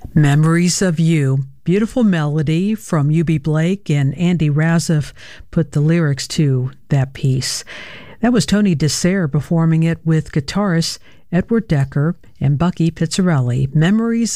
Memories of You. Beautiful melody from U.B. Blake, and Andy Razif put the lyrics to that piece. That was Tony Dessert performing it with guitarist Edward Decker and Bucky Pizzarelli. Memories